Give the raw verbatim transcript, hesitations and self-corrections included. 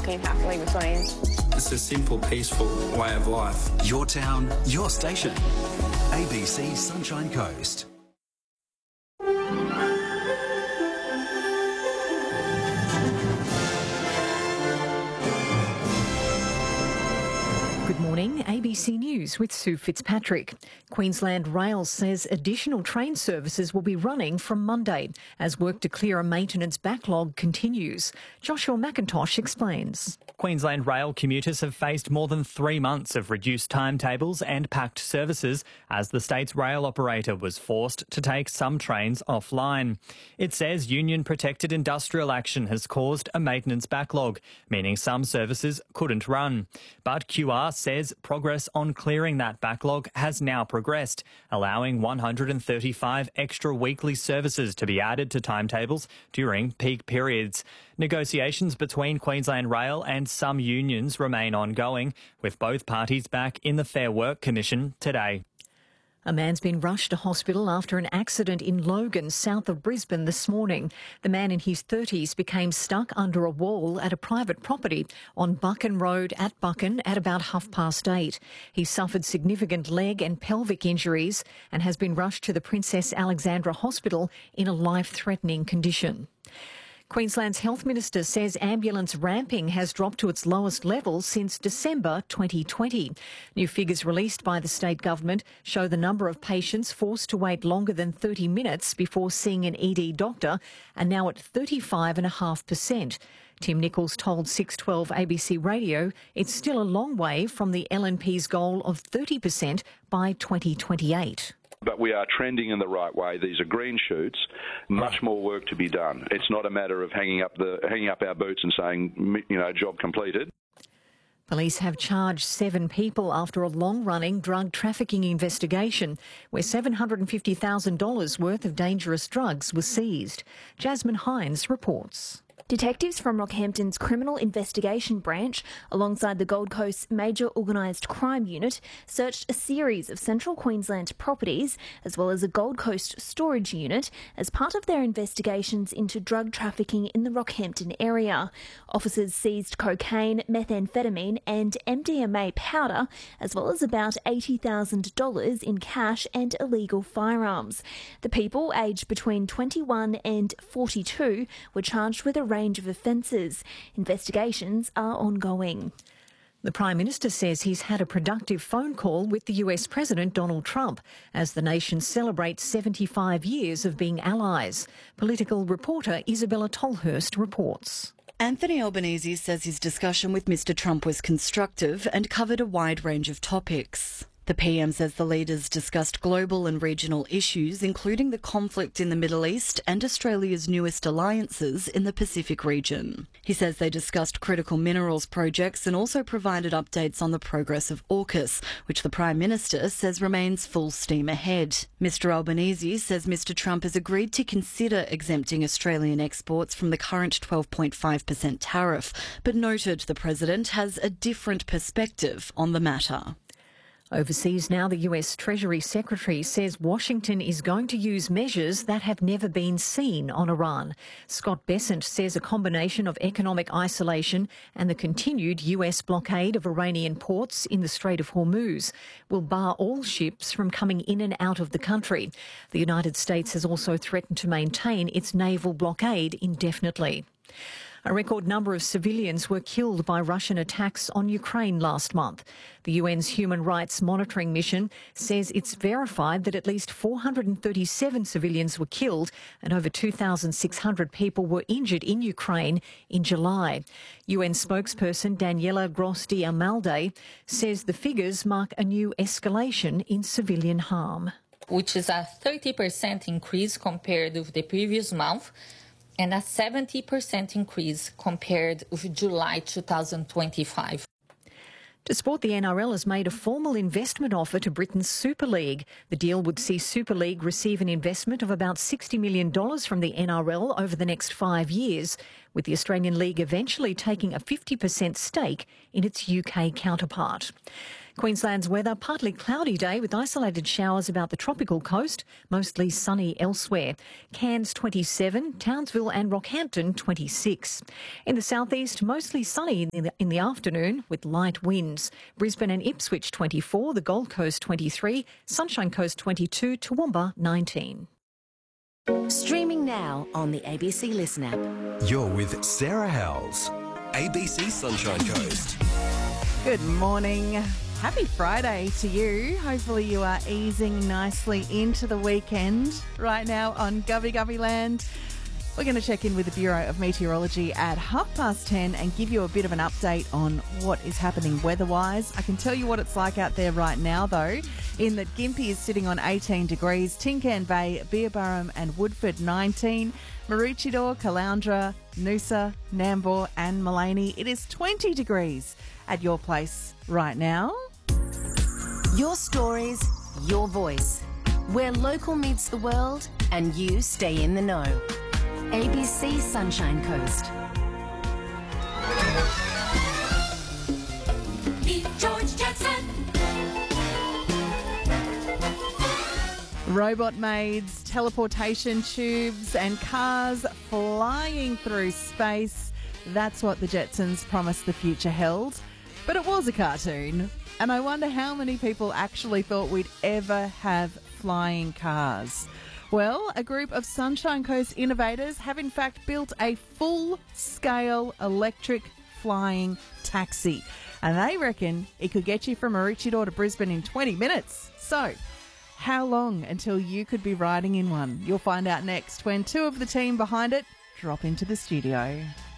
walking happily between. It's a simple, peaceful way of life. Your town, your station. A B C Sunshine Coast. Good morning, A B C News with Sue Fitzpatrick. Queensland Rail says additional train services will be running from Monday as work to clear a maintenance backlog continues. Joshua McIntosh explains. Queensland Rail commuters have faced more than three months of reduced timetables and packed services as the state's rail operator was forced to take some trains offline. It says union-protected industrial action has caused a maintenance backlog, meaning some services couldn't run. But Q R says progress on clearing that backlog has now progressed, allowing one hundred thirty-five extra weekly services to be added to timetables during peak periods. Negotiations between Queensland Rail and some unions remain ongoing, with both parties back in the Fair Work Commission today. A man's been rushed to hospital after an accident in Logan, south of Brisbane this morning. The man in his thirties became stuck under a wall at a private property on Buchan Road at Buchan at about half past eight. He suffered significant leg and pelvic injuries and has been rushed to the Princess Alexandra Hospital in a life-threatening condition. Queensland's Health Minister says ambulance ramping has dropped to its lowest level since December twenty twenty. New figures released by the state government show the number of patients forced to wait longer than thirty minutes before seeing an E D doctor are now at thirty-five point five percent. Tim Nichols told six twelve A B C Radio it's still a long way from the L N P's goal of thirty percent by twenty twenty-eight. But we are trending in the right way. These are green shoots. Much more work to be done. It's not a matter of hanging up the hanging up our boots and saying, you know, job completed. Police have charged seven people after a long-running drug trafficking investigation where seven hundred fifty thousand dollars worth of dangerous drugs was seized. Jasmine Hines reports. Detectives from Rockhampton's Criminal Investigation Branch, alongside the Gold Coast's Major Organised Crime Unit, searched a series of Central Queensland properties, as well as a Gold Coast storage unit, as part of their investigations into drug trafficking in the Rockhampton area. Officers seized cocaine, methamphetamine and M D M A powder, as well as about eighty thousand dollars in cash and illegal firearms. The people, aged between twenty-one and forty-two, were charged with a range of offences. Investigations are ongoing. The Prime Minister says he's had a productive phone call with the U S President Donald Trump as the nation celebrates seventy-five years of being allies. Political reporter Isabella Tolhurst reports. Anthony Albanese says his discussion with Mr Trump was constructive and covered a wide range of topics. The P M says the leaders discussed global and regional issues, including the conflict in the Middle East and Australia's newest alliances in the Pacific region. He says they discussed critical minerals projects and also provided updates on the progress of AUKUS, which the Prime Minister says remains full steam ahead. Mr Albanese says Mr Trump has agreed to consider exempting Australian exports from the current twelve point five percent tariff, but noted the President has a different perspective on the matter. Overseas now, the U S Treasury Secretary says Washington is going to use measures that have never been seen on Iran. Scott Bessent says a combination of economic isolation and the continued U S blockade of Iranian ports in the Strait of Hormuz will bar all ships from coming in and out of the country. The United States has also threatened to maintain its naval blockade indefinitely. A record number of civilians were killed by Russian attacks on Ukraine last month. The U N's Human Rights Monitoring Mission says it's verified that at least four hundred thirty-seven civilians were killed and over two thousand six hundred people were injured in Ukraine in July. U N spokesperson Daniela Gross-Diamalde says the figures mark a new escalation in civilian harm. Which is a thirty percent increase compared with the previous month, and a seventy percent increase compared with July two thousand twenty-five. To sport, the N R L has made a formal investment offer to Britain's Super League. The deal would see Super League receive an investment of about sixty million dollars from the N R L over the next five years, with the Australian League eventually taking a fifty percent stake in its U K counterpart. Queensland's weather, partly cloudy day with isolated showers about the tropical coast, mostly sunny elsewhere. Cairns twenty-seven, Townsville and Rockhampton twenty-six. In the southeast, mostly sunny in the, in the afternoon with light winds. Brisbane and Ipswich twenty-four, the Gold Coast twenty-three, Sunshine Coast twenty-two, Toowoomba nineteen. Streaming now on the A B C Listen app. You're with Sarah Howells, A B C Sunshine Coast. Good morning. Happy Friday to you. Hopefully you are easing nicely into the weekend right now on Gubby Gubby Land. We're going to check in with the Bureau of Meteorology at half past ten and give you a bit of an update on what is happening weather-wise. I can tell you what it's like out there right now, though, in that Gympie is sitting on eighteen degrees, Tin Can Bay, Beerburrum and Woodford nineteen, Maroochydore, Caloundra, Noosa, Nambour and Mullaney. It is twenty degrees at your place right now. Your stories, your voice. Where local meets the world and you stay in the know. A B C Sunshine Coast. Meet George Jetson. Robot maids, teleportation tubes and cars flying through space. That's what the Jetsons promised the future held. But it was a cartoon. And I wonder how many people actually thought we'd ever have flying cars. Well, a group of Sunshine Coast innovators have in fact built a full-scale electric flying taxi. And they reckon it could get you from Maroochydore to Brisbane in twenty minutes. So, how long until you could be riding in one? You'll find out next when two of the team behind it drop into the studio.